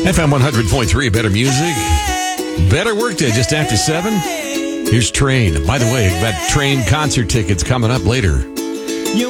FM 100.3, better music, better workday just after 7. Here's Train. By the way, that Train concert ticket's coming up later.